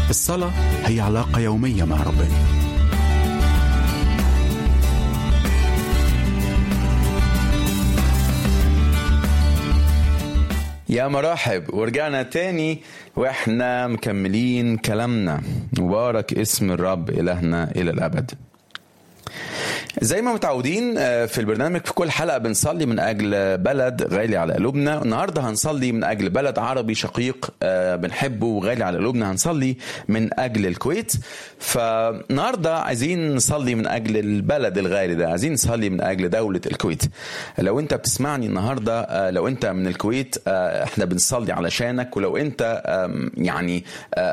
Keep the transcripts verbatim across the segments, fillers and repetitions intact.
الصلاة هي علاقة يومية مع ربنا. يا مرحب، ورجعنا تاني واحنا مكملين كلامنا. مبارك اسم الرب إلهنا إلى الأبد. زي ما متعودين في البرنامج، في كل حلقة بنصلي من أجل بلد غالي على قلوبنا. النهاردة هنصلي من أجل بلد عربي شقيق بنحبه وغالي على قلوبنا، هنصلي من أجل الكويت. فالنهاردة عايزين نصلي من أجل البلد الغالي ده، عايزين نصلي من أجل دولة الكويت. لو أنت بتسمعني النهاردة، لو أنت من الكويت احنا بنصلي علشانك. ولو أنت يعني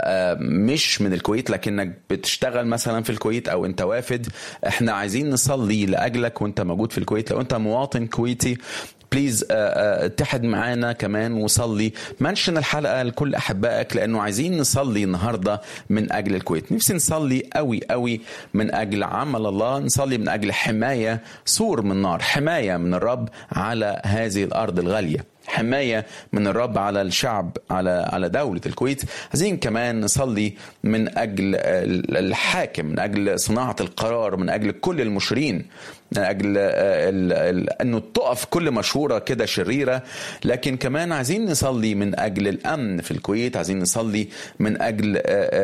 مش من الكويت لكنك بتشتغل مثلا في الكويت أو أنت وافد، احنا عايزين نصلي لأجلك وانت موجود في الكويت. لو انت مواطن كويتي بليز اتحد معانا كمان وصلي، منشن الحلقة لكل أحبائك، لأنه عايزين نصلي النهاردة من أجل الكويت. نفسي نصلي قوي قوي من أجل عمل الله، نصلي من أجل حماية، سور من نار، حماية من الرب على هذه الأرض الغالية، حماية من الرب على الشعب، على على دولة الكويت. عايزين كمان نصلي من أجل الحاكم، من أجل صناعة القرار، من أجل كل المشرين، من أجل أنه تقف كل مشورة كده شريرة. لكن كمان عايزين نصلي من أجل الأمن في الكويت، عايزين نصلي من أجل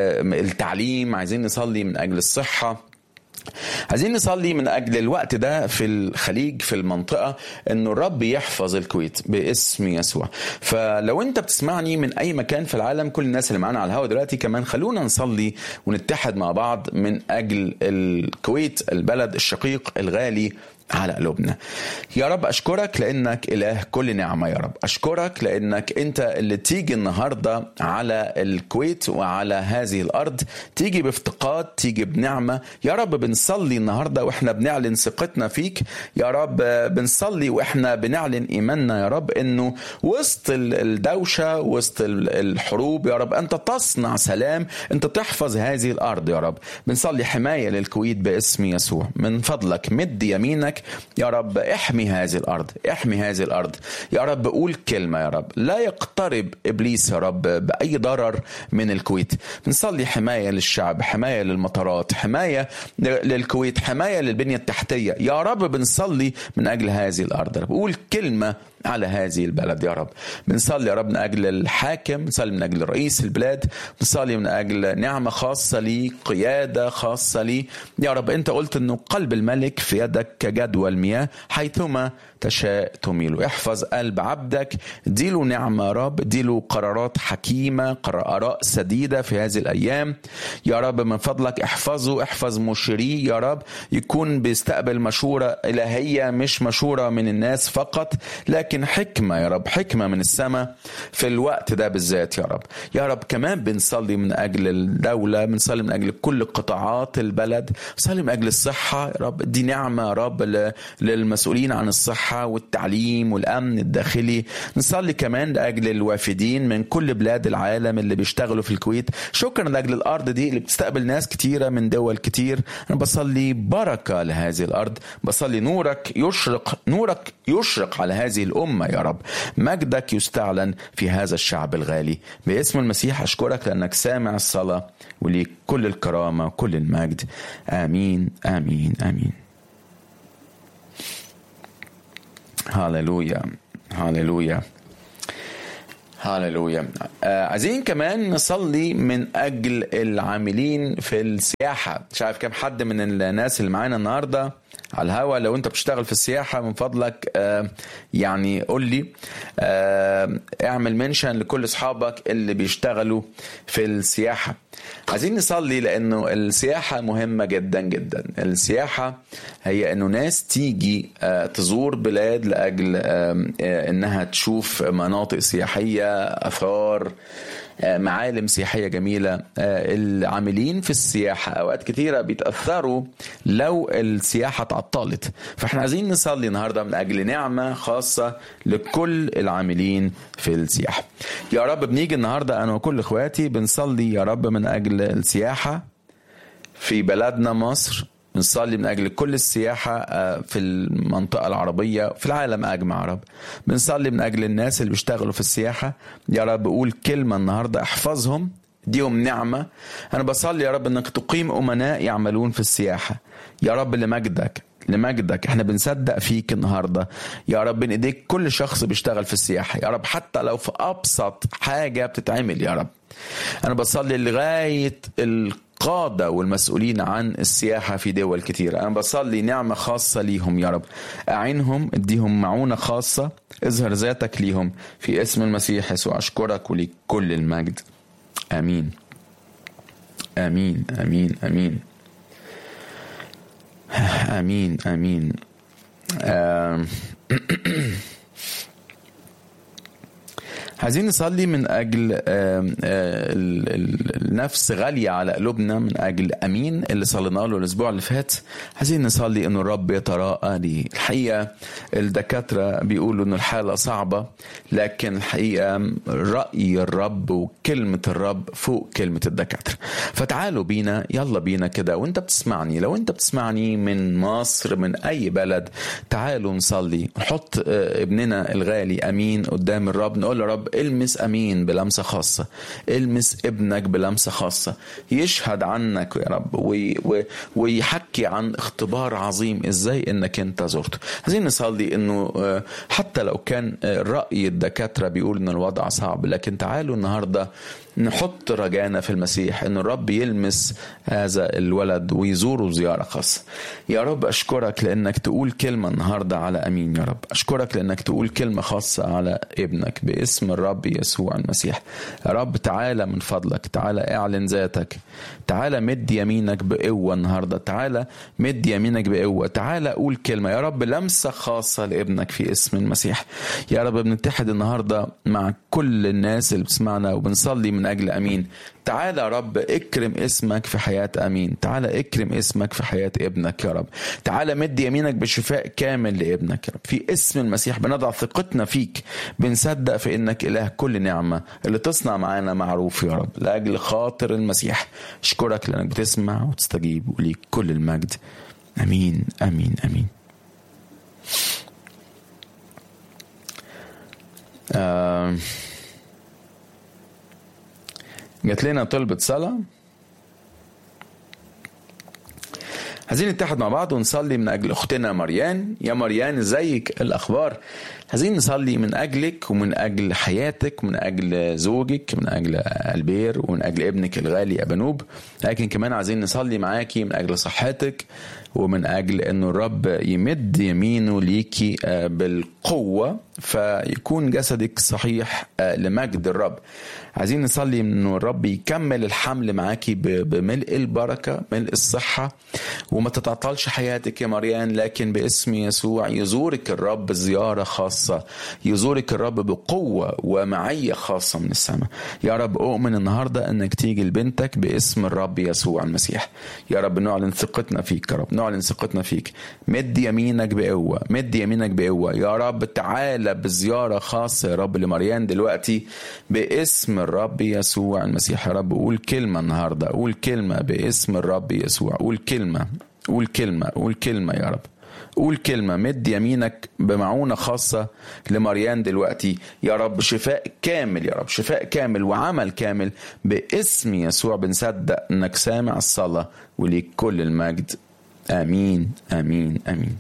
التعليم، عايزين نصلي من أجل الصحة، عايزين نصلي من أجل الوقت ده في الخليج، في المنطقة، أنه الرب يحفظ الكويت باسم يسوع. فلو أنت بتسمعني من أي مكان في العالم، كل الناس اللي معانا على الهواء دلوقتي كمان، خلونا نصلي ونتحد مع بعض من أجل الكويت، البلد الشقيق الغالي على قلوبنا. يا رب أشكرك لأنك إله كل نعمة. يا رب أشكرك لأنك أنت اللي تيجي النهاردة على الكويت وعلى هذه الأرض، تيجي بافتقاد، تيجي بنعمة. يا رب بنصلي النهاردة وإحنا بنعلن ثقتنا فيك. يا رب بنصلي وإحنا بنعلن إيماننا يا رب أنه وسط الدوشة، وسط الحروب، يا رب أنت تصنع سلام، أنت تحفظ هذه الأرض. يا رب بنصلي حماية للكويت باسم يسوع. من فضلك مد يمينك يا رب، احمي هذه الأرض، احمي هذه الأرض. يا رب قول كلمة يا رب، لا يقترب إبليس يا رب بأي ضرر من الكويت. بنصلي حماية للشعب، حماية للمطارات، حماية للكويت، حماية للبنية التحتية. يا رب بنصلي من أجل هذه الأرض. رب قول كلمة على هذه البلد. يا رب بنصلي يا رب من أجل الحاكم، بنصلي من أجل رئيس البلاد، بنصلي من أجل نعمة خاصة لي، قيادة خاصة لي. يا رب أنت قلت أنه قلب الملك في يدك كجدوى المياه، حيثما تشاء تميله. احفظ قلب عبدك، ديله نعمة يا رب، ديله قرارات حكيمة، قرارات سديدة في هذه الأيام. يا رب من فضلك احفظه، احفظ مشيري يا رب، يكون بيستقبل مشورة إلهية، مش مشورة من الناس فقط، لكن حكمة يا رب، حكمة من السماء في الوقت ده بالذات. يا رب يا رب كمان بنصلي من أجل الدولة، بنصلي من أجل كل قطاعات البلد، بنصلي من أجل الصحة. يا رب دي نعمة يا رب للمسؤولين عن الصحة والتعليم والأمن الداخلي. نصلي كمان لأجل الوافدين من كل بلاد العالم اللي بيشتغلوا في الكويت. شكرا لأجل الأرض دي اللي بتستقبل ناس كتيرة من دول كتير. أنا بصلي بركة لهذه الأرض، بصلي نورك يشرق، نورك يشرق على هذه الأمة يا رب، مجدك يستعلن في هذا الشعب الغالي باسم المسيح. أشكرك لأنك سامع الصلاة، وليك كل الكرامة وكل المجد. آمين آمين آمين. هاليلويا هاليلويا هاليلويا. آه عايزين كمان نصلي من أجل العاملين في السياحة. مش عارف كم حد من الناس اللي معانا النهاردة على الهوا، لو انت بتشتغل في السياحة من فضلك آه يعني قول لي، آه اعمل منشن لكل اصحابك اللي بيشتغلوا في السياحة. عايزين نصلي لانه السياحة مهمة جدا جدا. السياحة هي انه ناس تيجي آه تزور بلاد لأجل آه آه انها تشوف مناطق سياحية، اثار، معالم سياحية جميلة. العاملين في السياحة أوقات كتيرة بيتأثروا لو السياحة تعطلت. فإحنا عايزين نصلي النهاردة من أجل نعمة خاصة لكل العاملين في السياحة. يا رب بنيجي النهاردة أنا وكل إخواتي بنصلي يا رب من أجل السياحة في بلدنا مصر، بنصلي من أجل كل السياحة في المنطقة العربية في العالم أجمع. رب بنصلي من أجل الناس اللي بيشتغلوا في السياحة. يا رب قول كلمة النهاردة، احفظهم، ديهم نعمة. أنا بصلي يا رب أنك تقيم أمناء يعملون في السياحة يا رب لمجدك لمجدك. احنا بنصدق فيك النهاردة يا رب، بين ايديك كل شخص بيشتغل في السياحة يا رب، حتى لو في أبسط حاجة بتتعمل يا رب. أنا بصلي لغاية القادة والمسؤولين عن السياحة في دول كتير، أنا بصلي نعمة خاصة ليهم يا رب، أعينهم، اديهم معونة خاصة، اظهر ذاتك ليهم في اسم المسيح يسوع. أشكرك وليك كل المجد. آمين آمين آمين آمين آمين آمين. آم. عايزين نصلي من أجل النفس غالية على قلوبنا، من أجل أمين اللي صلينا له الأسبوع اللي فات. عايزين نصلي إنه الرب يتراءى لي. الحقيقة الدكاترة بيقولوا إنه الحالة صعبة، لكن الحقيقة رأي الرب وكلمة الرب فوق كلمة الدكاترة. فتعالوا بينا، يلا بينا كده، وانت بتسمعني، لو انت بتسمعني من مصر من أي بلد، تعالوا نصلي، نحط ابننا الغالي أمين قدام الرب، نقول له رب المس أمين بلمسة خاصة، المس ابنك بلمسة خاصة، يشهد عنك يا رب وي وي ويحكي عن اختبار عظيم ازاي انك انت زرته. عايزين نصلي انه حتى لو كان رأي الدكاترة بيقول ان الوضع صعب، لكن تعالوا النهاردة نحط رجانا في المسيح ان الرب يلمس هذا الولد ويزوره زيارة خاصة. يا رب أشكرك لأنك تقول كلمة النهاردة على أمين يا رب، أشكرك لأنك تقول كلمة خاصة على ابنك باسم الرب يسوع المسيح. يا رب تعالى من فضلك، تعالى اعلن ذاتك، تعالى مد يمينك بقوة النهاردة، تعالى مد يمينك بقوة، تعالى قول كلمة يا رب، لمسة خاصة لابنك في اسم المسيح. يا رب بنتحد النهاردة مع كل الناس اللي بتسمعنا وبنصلي من أجل أمين. تعالى يا رب اكرم اسمك في حياة أمين، تعالى اكرم اسمك في حياة ابنك يا رب، تعالى مد يمينك بشفاء كامل لابنك يا رب في اسم المسيح. بنضع ثقتنا فيك، بنصدق في انك اله كل نعمة اللي تصنع معانا معروف يا رب، لأجل خاطر المسيح. اشكرك لأنك بتسمع وتستجيب، وليك كل المجد. أمين أمين أمين. آه جات لنا طلبة صلاة، عايزين نتحد مع بعض ونصلي من أجل أختنا مريان. يا مريان ازيك، الأخبار؟ عايزين نصلي من أجلك ومن أجل حياتك ومن أجل زوجك، من أجل البير ومن أجل ابنك الغالي أبنوب، لكن كمان عايزين نصلي معاكي من أجل صحتك ومن أجل أنه الرب يمد يمينه ليكي بالقوة فيكون جسدك صحيح لمجد الرب. عايزين نصلي أنه الرب يكمل الحمل معاكي بملء البركة، ملء الصحة، وما تتعطلش حياتك يا مريان، لكن باسم يسوع يزورك الرب زيارة خاصة، يزورك الرب بقوة ومعية خاصة من السماء. يا رب أؤمن النهاردة أنك تيجي لبنتك باسم الرب يسوع المسيح. يا رب نعلن ثقتنا فيك، يا رب نعلن ثقتنا فيك. مد يمينك بقوة، مد يمينك بقوة يا رب، تعالى بزيارة خاصة يا رب لمريان دلوقتي باسم الرب يسوع المسيح. يا رب قول كلمة النهاردة، قول كلمة باسم الرب يسوع، قول كلمة، قول كلمة، قول كلمة يا رب، قول كلمة. مد يمينك بمعونة خاصة لمريان دلوقتي يا رب، شفاء كامل يا رب، شفاء كامل وعمل كامل باسم يسوع. بنصدق انك سامع الصلاة وليك كل المجد. آمين آمين آمين.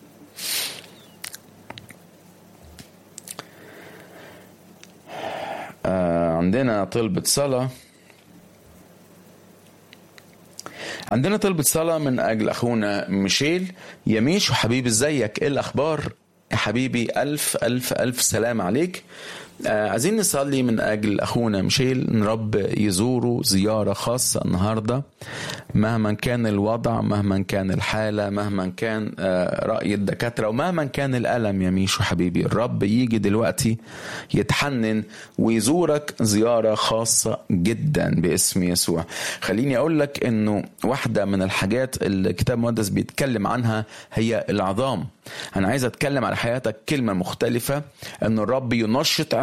آه عندنا طلبة صلاة، عندنا طلبة صلاة من أجل أخونا ميشيل. يا ميشو حبيبي ازيك، ايه الأخبار يا حبيبي؟ ألف ألف ألف سلام عليك. آه عايزين نصلي من أجل أخونا ميشيل إن رب يزوره زيارة خاصة النهاردة، مهما كان الوضع، مهما كان الحالة، مهما كان آه رأي الدكاترة، ومهما كان الألم يا ميشو حبيبي، الرب يجي دلوقتي يتحنن ويزورك زيارة خاصة جدا باسم يسوع. خليني أقول لك إنه واحدة من الحاجات اللي الكتاب المقدس بيتكلم عنها هي العظام. أنا عايز أتكلم على حياتك كلمة مختلفة، إن الرب ينشط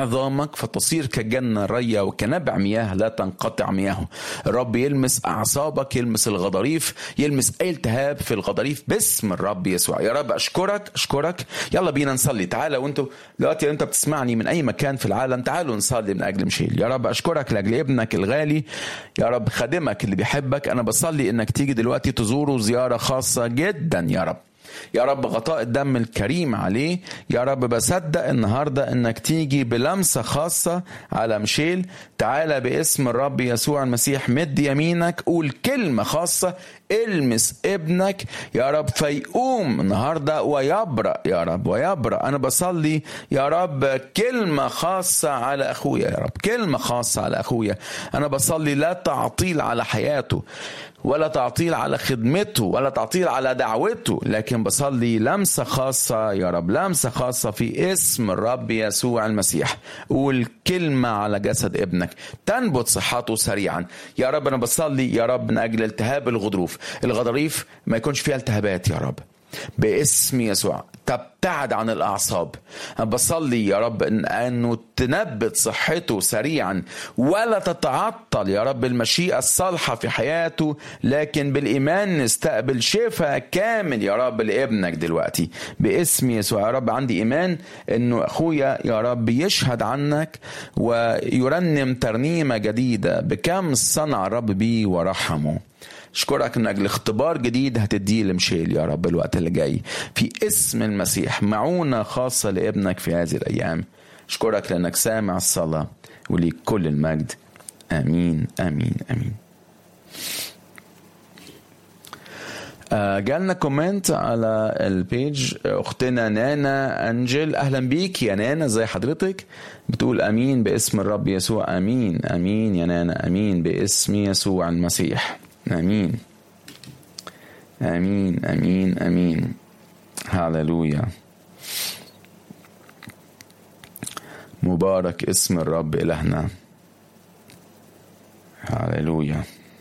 عظامك فتصير كجنة رية وكنبع مياه لا تنقطع مياهه. الرب يلمس أعصابك، يلمس الغضاريف، يلمس أي التهاب في الغضاريف باسم الرب يسوع. يا رب أشكرك أشكرك. يلا بينا نصلي. تعالى وانتوا دلوقتي انت بتسمعني من أي مكان في العالم، تعالوا نصلي من أجل مشيل. يا رب أشكرك لأجل ابنك الغالي، يا رب خادمك اللي بيحبك. أنا بصلي إنك تيجي دلوقتي تزوره زيارة خاصة جدا يا رب. يا رب غطاء الدم الكريم عليه. يا رب بصدق النهاردة انك تيجي بلمسة خاصة على مشيل. تعالى باسم الرب يسوع المسيح، مد يمينك، قول كلمة خاصة، المس ابنك يا رب فيقوم النهاردة ويبرأ يا رب ويبرأ. أنا بصلي يا رب كلمة خاصة على أخويا، يا رب كلمة خاصة على أخويا. أنا بصلي لا تعطيل على حياته، ولا تعطيل على خدمته، ولا تعطيل على دعوته، لكن بصلي لمسة خاصة يا رب، لمسة خاصة في اسم الرب يسوع المسيح. قول كلمة على جسد ابنك تنبت صحته سريعا يا رب. أنا بصلي يا رب من أجل التهاب الغضروف، الغضاريف ما يكونش فيها التهابات يا رب باسم يسوع، تبتعد عن الأعصاب. أنا بصلي يا رب إن أنه تنبت صحته سريعا ولا تتعطل يا رب المشيئة الصالحة في حياته، لكن بالإيمان نستقبل شفاء كامل يا رب لابنك دلوقتي باسم يسوع. يا رب عندي إيمان إنه أخويا يا رب يشهد عنك ويرنم ترنيمة جديدة بكم صنع الرب بيه ورحمه. أشكرك من أجل اختبار جديد هتديه لمشيل يا رب الوقت اللي جاي في اسم المسيح، معونة خاصة لابنك في هذه الأيام. أشكرك لأنك سامع الصلاة وليك كل المجد. آمين آمين آمين. آه جالنا كومنت على البيج، أختنا نانا أنجل، أهلا بيك يا نانا، زي حضرتك؟ بتقول أمين باسم الرب يسوع. أمين أمين يا نانا، أمين باسم يسوع المسيح. آمين آمين آمين آمين. هاللويا. مبارك اسم الرب إلهنا. هاللويا.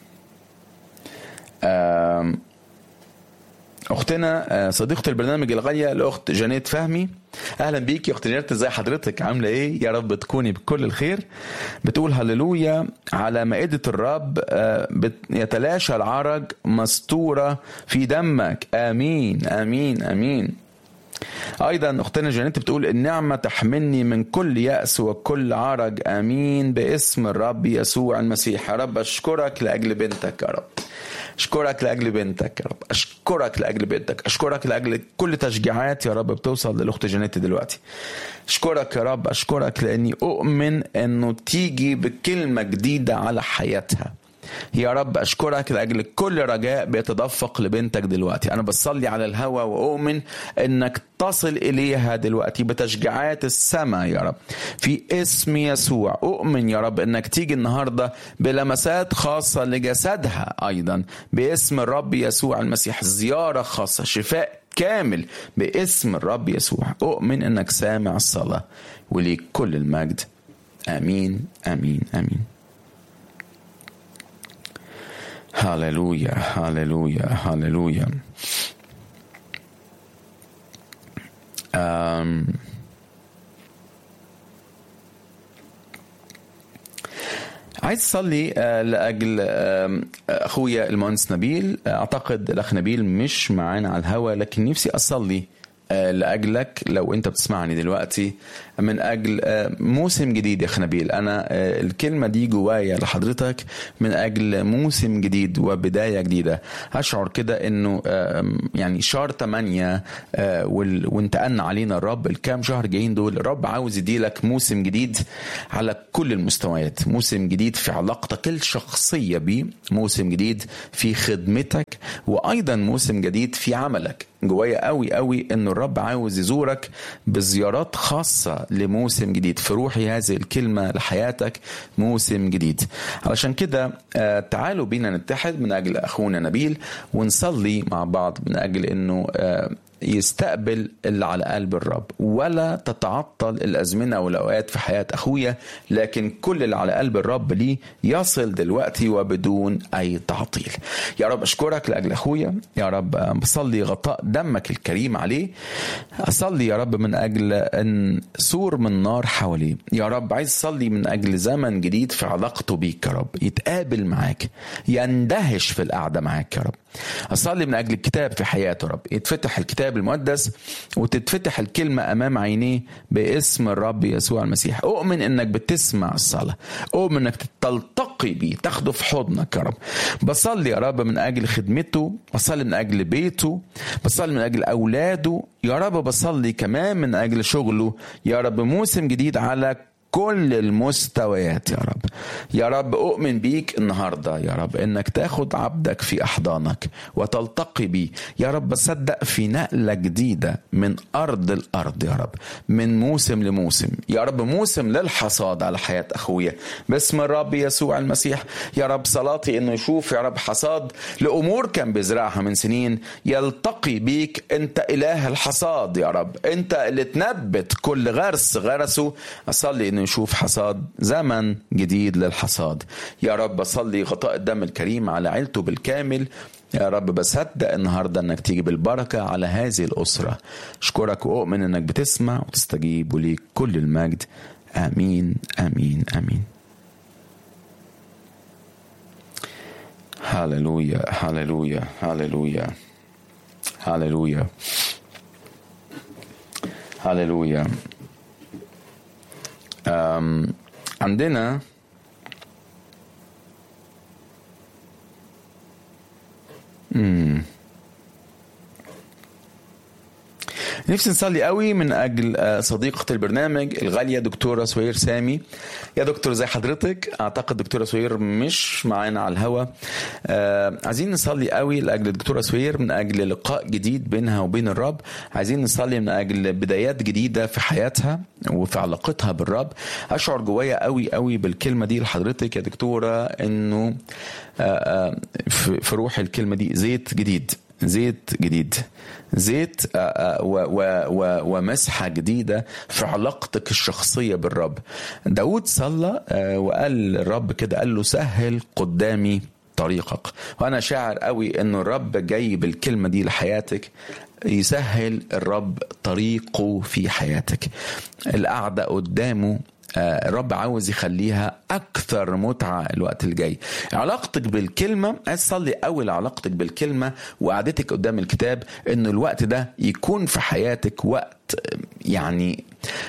أختنا صديقة البرنامج الغالية الأخت جانيت فهمي، أهلا بيك يا أخت جانيت، ازي حضرتك؟ عاملة إيه؟ يا رب تكوني بكل الخير. بتقول هللويا، على مائدة الرب يتلاشى العرج مستورة في دمك. آمين آمين آمين. أيضا أختنا جانيت بتقول النعمة تحملني من كل يأس وكل عرج. آمين باسم الرب يسوع المسيح. يا رب أشكرك لأجل بنتك يا رب، أشكرك لأجل بنتك يا رب، أشكرك لأجل بنتك، أشكرك لأجل كل تشجيعات يا رب بتوصل للأخت جانيت دلوقتي. أشكرك يا رب، أشكرك لأني أؤمن أنه تيجي بكلمة جديدة على حياتها يا رب. أشكرك لأجل كل رجاء بيتدفق لبنتك دلوقتي. أنا بصلي على الهوى وأؤمن أنك تصل إليها دلوقتي بتشجيعات السماء يا رب في اسم يسوع. أؤمن يا رب أنك تيجي النهاردة بلمسات خاصة لجسدها أيضا باسم الرب يسوع المسيح، زيارة خاصة، شفاء كامل باسم الرب يسوع. أؤمن أنك سامع الصلاة وليك كل المجد. آمين آمين آمين. هاللويا هاللويا هاللويا. أم عايز أصلي لأجل أخويا المهندس نبيل. أعتقد الأخ نبيل مش معانا على الهوا، لكن نفسي أصلي لأجلك لو أنت بتسمعني دلوقتي من أجل موسم جديد يا أخ نبيل. أنا الكلمة دي جوايا لحضرتك من أجل موسم جديد وبداية جديدة. أشعر كده أنه يعني شهر تمانية وانتقلنا علينا الرب الكام شهر جايين دول، الرب عاوز يديلك موسم جديد على كل المستويات، موسم جديد في علاقتك الشخصية بيه، موسم جديد في خدمتك، وأيضا موسم جديد في عملك. جوايا قوي قوي انه الرب عاوز يزورك بزيارات خاصة لموسم جديد. في روحي هذه الكلمة لحياتك موسم جديد. علشان كده تعالوا بينا نتحد من اجل اخونا نبيل ونصلي مع بعض من اجل انه يستقبل اللي على قلب الرب، ولا تتعطل الأزمنة والأوقات في حياة أخويا، لكن كل اللي على قلب الرب ليه يصل دلوقتي وبدون أي تعطيل. يا رب أشكرك لأجل أخويا، يا رب بصلي غطاء دمك الكريم عليه، أصلي يا رب من أجل أن سور من نار حواليه. يا رب عايز أصلي من أجل زمن جديد في علاقته بيك يا رب، يتقابل معاك، يندهش في القعدة معاك يا رب. أصلي من أجل الكتاب في حياته يا رب، يتفتح الكتاب المقدس وتتفتح الكلمة أمام عينيه باسم الرب يسوع المسيح. أؤمن أنك بتسمع الصلاة، أؤمن أنك تلتقي بيه، تاخده في حضنك يا رب. بصلي يا رب من أجل خدمته، بصلي من أجل بيته، بصلي من أجل أولاده يا رب، بصلي كمان من أجل شغله يا رب. موسم جديد على كل المستويات يا رب. يا رب أؤمن بيك النهاردة يا رب إنك تاخد عبدك في أحضانك وتلتقي بيه يا رب. صدق في نقلة جديدة من أرض الأرض يا رب، من موسم لموسم يا رب، موسم للحصاد على حياة أخويا باسم الرب يسوع المسيح. يا رب صلاتي إنه يشوف يا رب حصاد لأمور كان بيزرعها من سنين، يلتقي بيك أنت إله الحصاد يا رب، أنت اللي تنبت كل غرس غرسه. أصلي إنه يشوف حصاد، زمن جديد للحصاد يا رب. بصلي غطاء الدم الكريم على عيلته بالكامل يا رب. بصدق النهاردة انك تيجي بالبركة على هذه الأسرة. اشكرك وأؤمن انك بتسمع وتستجيب، وليك كل المجد. آمين آمين آمين. هاللويا هاللويا هاللويا هاللويا هاللويا. عندنا مم. نفسي نصلي قوي من أجل صديقة البرنامج الغالية دكتورة سوير سامي. يا دكتور زي حضرتك، أعتقد دكتورة سوير مش معانا على الهوا. آه عايزين نصلي قوي لأجل دكتورة سوير من أجل لقاء جديد بينها وبين الرب. عايزين نصلي من أجل بدايات جديدة في حياتها وفي علاقتها بالرب. أشعر جوايا قوي قوي بالكلمة دي لحضرتك يا دكتورة، إنه آه آه في روح الكلمة دي زيت جديد، زيت جديد، زيت ومسحة جديدة في علاقتك الشخصية بالرب. داود صلى وقال الرب كده، قال له سهل قدامي طريقك. وأنا شاعر قوي إنه الرب جاي بالكلمة دي لحياتك، يسهل الرب طريقه في حياتك. القعدة قدامه الرب عاوز يخليها أكثر متعة الوقت الجاي. علاقتك بالكلمة، عايز تصلي أول علاقتك بالكلمة وقعدتك قدام الكتاب، إنه الوقت ده يكون في حياتك وقت يعني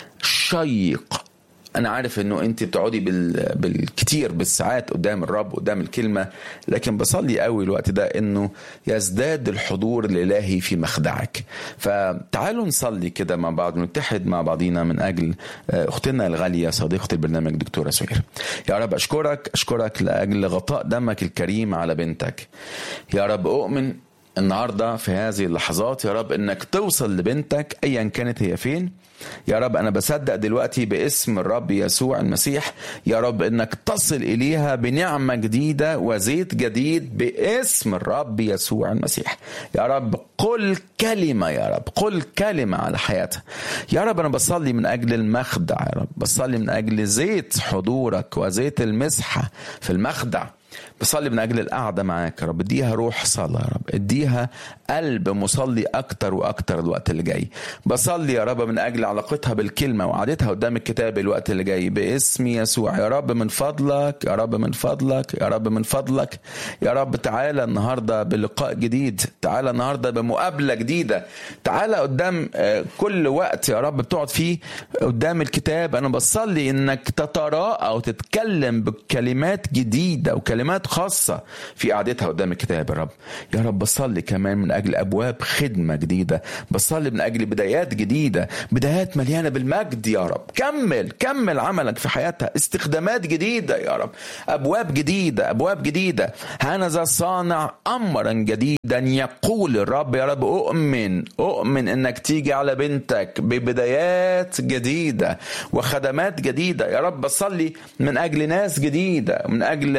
شيق. أنا عارف إنه أنت بتقعدي بالكتير بالساعات قدام الرب قدام الكلمة، لكن بصلي قوي الوقت ده إنه يزداد الحضور الإلهي في مخدعك. فتعالوا نصلي كده مع بعض، نتحد مع بعضينا من أجل أختنا الغالية صديقة البرنامج دكتورة سوير. يا رب أشكرك أشكرك لأجل غطاء دمك الكريم على بنتك. يا رب أؤمن النهاردة في هذه اللحظات يا رب إنك توصل لبنتك أيا كانت هي فين. يا رب أنا بصدق دلوقتي باسم الرب يسوع المسيح يا رب إنك تصل إليها بنعمة جديدة وزيت جديد باسم الرب يسوع المسيح. يا رب قل كلمة، يا رب قل كلمة على حياتها. يا رب أنا بصلي من أجل المخدع، يا رب بصلي من أجل زيت حضورك وزيت المسحة في المخدع. بصلي من أجل القعدة معاك يا رب، اديها روح صلاة يا رب، اديها قلب مصلي أكتر وأكتر الوقت اللي جاي. بصلي يا رب من أجل علاقتها بالكلمة وقعدتها قدام الكتاب الوقت اللي جاي باسم يسوع. يا رب من فضلك، يا رب من فضلك، يا رب من فضلك يا رب تعالى النهاردة بلقاء جديد، تعالى النهاردة بمقابلة جديدة، تعالى قدام كل وقت يا رب بتقعد فيه قدام الكتاب. أنا بصلي إنك تتراءى وتتكلم بكلمات جديدة وكلمات خاصة في قعدتها قدام الكتاب يا رب. يا رب بصلي كمان من أجل أبواب خدمة جديدة، بصلي من أجل بدايات جديدة، بدايات مليانة بالمجد يا رب. كمل كمل عملك في حياتها، استخدامات جديدة يا رب، أبواب جديدة أبواب جديدة. هانذا صانع أمرا جديدا يقول الرب. يا رب أؤمن أؤمن إنك تيجي على بنتك ببدايات جديدة وخدمات جديدة يا رب. بصلي من أجل ناس جديدة، من أجل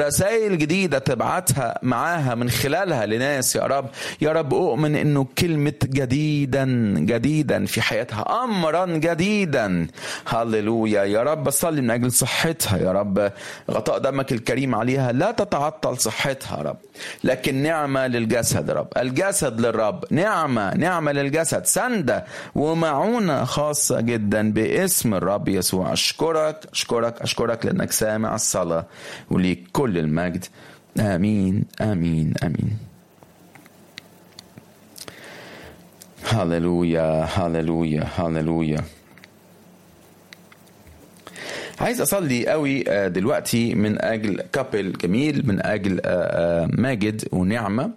رسائل جديدة تبعتها معاها من خلالها لناس يا رب. يا رب أؤمن إنه كلمة جديدا جديدا في حياتها، أمرا جديدا. هاللويا يا رب. بصلي من أجل صحتها يا رب، غطاء دمك الكريم عليها، لا تتعطل صحتها يا رب، لكن نعمة للجسد يا رب، الجسد للرب، نعمة نعمة للجسد، سندة ومعونة خاصة جدا باسم الرب يسوع. أشكرك أشكرك أشكرك لأنك سامع الصلاة، وليك كل المجد. آمين آمين آمين. هاللويا هاللويا هاللويا. عايز أصلي قوي دلوقتي من أجل كابل جميل، من أجل ماجد ونعمة،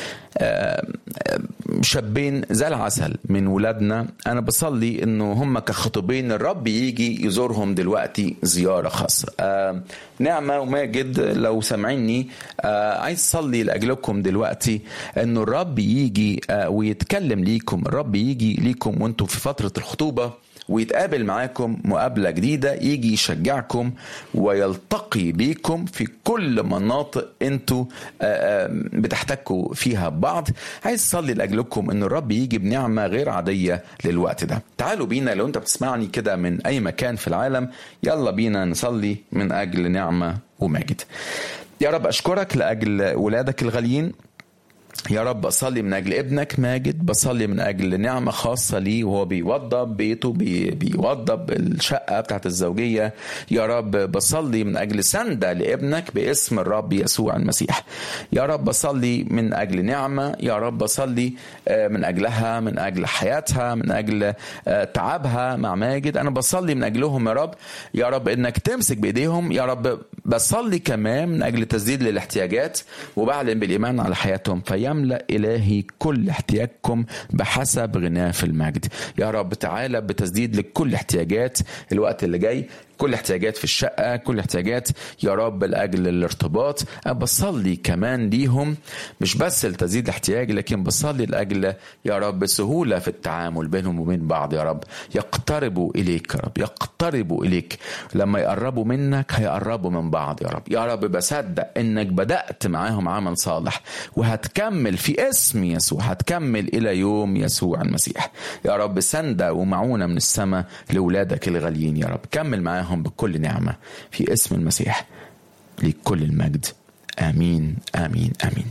شابين زي العسل من ولادنا. أنا بصلي إنه هم كخطوبين الرب يجي يزورهم دلوقتي زيارة خاصة. نعمة وماجد لو سمعني، عايز أصلي لأجلكم دلوقتي إنه الرب يجي ويتكلم ليكم، الرب يجي ليكم وانتم في فترة الخطوبة ويتقابل معاكم مقابلة جديدة، يجي يشجعكم ويلتقي بيكم في كل مناطق انتوا بتحتكوا فيها ببعض. عايز اصلي لاجلكم ان الرب يجي بنعمة غير عادية للوقت ده. تعالوا بينا، لو انت بتسمعني كده من اي مكان في العالم، يلا بينا نصلي من اجل نعمة وماجد. يا رب اشكرك لاجل ولادك الغاليين يا رب. بصلي من أجل ابنك ماجد، بصلي من أجل نعمة خاصة ليه وهو بيوضب بيته، بي بيوضب الشقة بتاعت الزوجية يا رب. بصلي من أجل سندة لابنك باسم الرب يسوع المسيح يا رب. بصلي من أجل نعمة يا رب، بصلي من أجلها، من أجل حياتها، من أجل تعبها مع ماجد. أنا بصلي من أجلهم يا رب يا رب إنك تمسك بإيديهم يا رب. بصلي كمان من أجل تسديد للاحتياجات، وبعلن بالإيمان على حياتهم فيا يملأ إلهي كل احتياجكم بحسب غناه في المجد يا رب. تعالى بتسديد لكل احتياجات الوقت اللي جاي، كل احتياجات في الشقة، كل احتياجات يا رب لأجل الارتباط. بصلي كمان ليهم مش بس لتزيد الاحتياج، لكن بصلي لأجل يا رب سهولة في التعامل بينهم وبين بعض يا رب. يقتربوا إليك يا رب، يقتربوا إليك. لما يقربوا منك هيقربوا من بعض يا رب. يا رب بصدق إنك بدأت معاهم عمل صالح وهتكمل في اسم يسوع، هتكمل إلى يوم يسوع المسيح يا رب. سندة ومعونة من السماء لولادك الغاليين يا رب. كمل معاهم بكل نعمة في اسم المسيح، لكل المجد. آمين آمين آمين.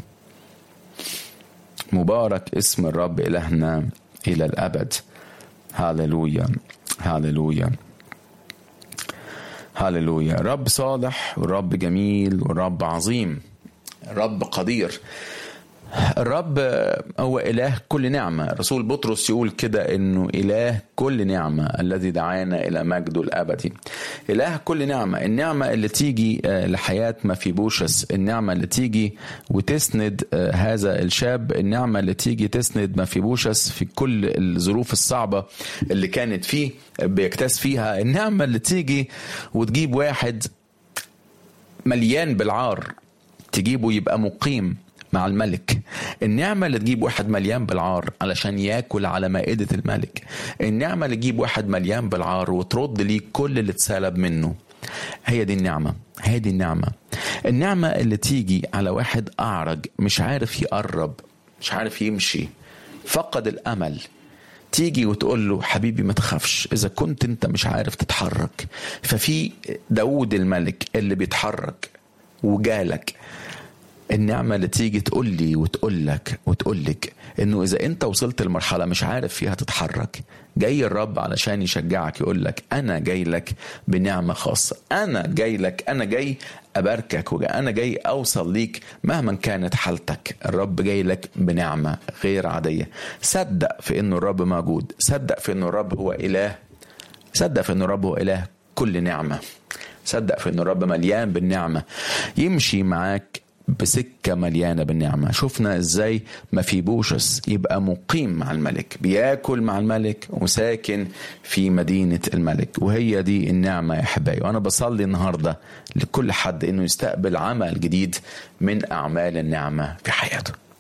مبارك اسم الرب إلهنا إلى الأبد. هاللويا هاللويا هاللويا. رب صالح والرب جميل والرب عظيم، رب قدير. الرب هو إله كل نعمة. رسول بطرس يقول كده إنه إله كل نعمة الذي دعانا إلى مجده الأبدي. إله كل نعمة، النعمة اللي تيجي لحياة مفيبوشس، النعمة اللي تيجي وتسند هذا الشاب، النعمة اللي تيجي تسند مفيبوشس في كل الظروف الصعبة اللي كانت فيه بيكتاز فيها، النعمة اللي تيجي وتجيب واحد مليان بالعار تجيبه يبقى مقيم مع الملك، النعمة اللي تجيب واحد مليان بالعار علشان ياكل على مائدة الملك، النعمة اللي تجيب واحد مليان بالعار وترد ليه كل اللي اتسلب منه. هي دي النعمة، هي دي النعمة. النعمة اللي تيجي على واحد أعرج مش عارف يقرب، مش عارف يمشي، فقد الأمل، تيجي وتقول له حبيبي ما تخافش، إذا كنت أنت مش عارف تتحرك ففي داود الملك اللي بيتحرك وجالك. النعمة اللي تيجي تقول لي وتقول لك وتقول لك إنه إذا أنت وصلت لمرحلة مش عارف فيها تتحرك، جاي الرب علشان يشجعك يقول لك أنا جاي لك بنعمة خاصة، أنا جاي لك، أنا جاي أباركك، وأنا جاي أوصل ليك مهما كانت حالتك. الرب جاي لك بنعمة غير عادية. صدق في إنه الرب موجود، صدق في إنه الرب هو إله، صدق في إنه الرب هو إله كل نعمة، صدق في إنه الرب مليان بالنعمة يمشي معاك بسكة مليانة بالنعمة. شفنا ازاي مفيبوشس يبقى مقيم مع الملك، بياكل مع الملك وساكن في مدينة الملك، وهي دي النعمة يا حبايبي. وانا بصلي النهاردة لكل حد انه يستقبل عمل جديد من اعمال النعمة في حياته.